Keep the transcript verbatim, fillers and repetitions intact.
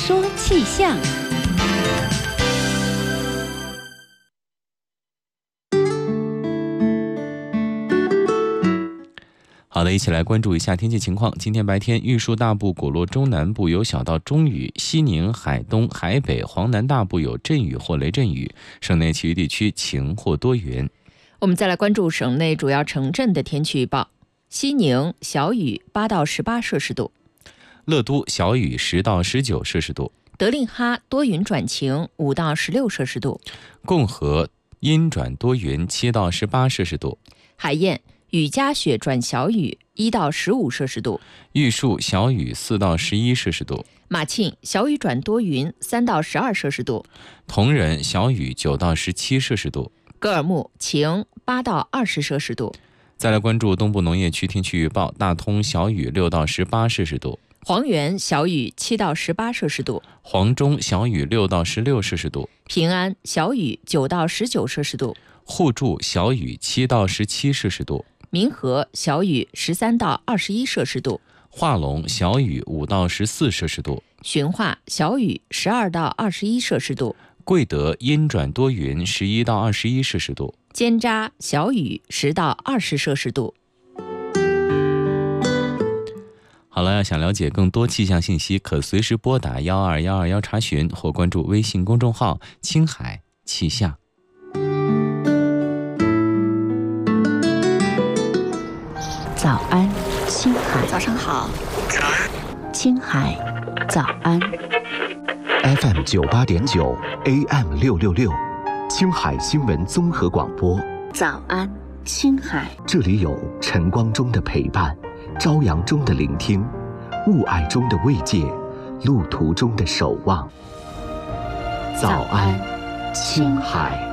说气象。 好的，一起来关注一下天气情况。今天白天，玉树大部、果洛中南部有小到中雨，西宁、海东、海北、黄南大部有阵雨或雷阵雨，省内其余地区晴或多云。 我们再来关注省内主要城镇的天气预报。西宁小雨八到十八摄氏度， 乐都小雨十到十九摄氏度， 德令哈多云转晴五到十六摄氏度， 共和阴转多云七到十八摄氏度， 海晏雨夹雪转小雨一到十五摄氏度， 玉树小雨四到十一摄氏度， 马庆小雨转多云三到十二摄氏度， 铜仁小雨九到十七摄氏度， 格尔木晴八到二十摄氏度。 再来关注东部农业区天气预报，大通小雨六到十八摄氏度， 黄原小雨七到十八摄氏度， 黄中小雨六到十六摄氏度， 平安小雨九到十九摄氏度， 互助小雨七到十七摄氏度， 民和小雨十三到二十一摄氏度， 化龙小雨五到十四摄氏度， 循化小雨十二到二十一摄氏度， 贵德阴转多云十一到二十一摄氏度， 尖扎小雨十到二十摄氏度。 好了，要想了解更多气象信息，可随时拨打幺二幺二幺查询，或关注微信公众号青海气象。 早安，青海。 早上好。 青海，早安。 F M 九八点九 A M 六六六，青海新闻综合广播。 早安，青海。 这里有晨光中的陪伴，朝阳中的聆听，雾霭中的慰藉，路途中的守望。早安，青海。